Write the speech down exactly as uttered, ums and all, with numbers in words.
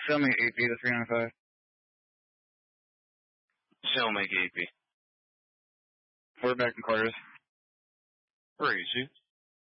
Show me A P, the three ninety-five. Shell make A P. We're back in quarters. Where are you, Chief?